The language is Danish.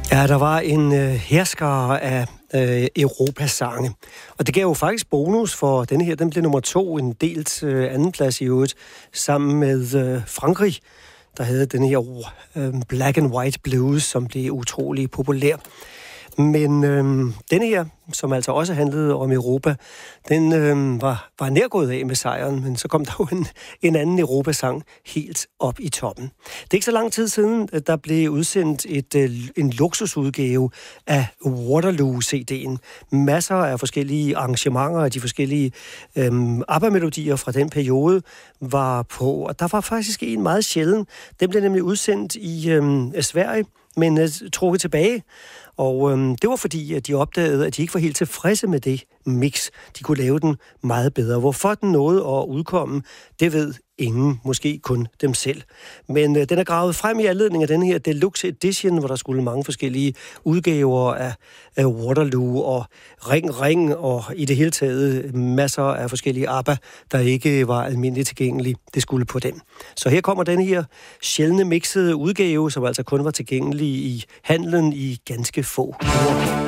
Ja, der var en herskare af Europasange. Og det gav jo faktisk bonus for denne her. Den blev nummer 2, en delt andenplads i øvrigt, sammen med Frankrig, der havde den her Black and White Blues, som blev utrolig populær. Men denne her, som altså også handlede om Europa, den var nærgået af med sejren, men så kom der jo en anden Europasang helt op i toppen. Det er ikke så lang tid siden, at der blev udsendt en luksusudgave af Waterloo-CD'en. Masser af forskellige arrangementer af de forskellige ABBA-melodier fra den periode var på, og der var faktisk en meget sjælden. Den blev nemlig udsendt i Sverige, men trukket tilbage. Og det var fordi, at de opdagede, at de ikke var helt tilfredse med det mix. De kunne lave den meget bedre. Hvorfor den nåede at udkomme, det ved ingen, måske kun dem selv. Men den er gravet frem i anledning af den her Deluxe Edition, hvor der skulle mange forskellige udgaver af Waterloo og Ring Ring, og i det hele taget masser af forskellige ABBA, der ikke var almindeligt tilgængelige. Det skulle på den. Så her kommer den her sjældne mixede udgave, som altså kun var tilgængelig i handlen i ganske få uger.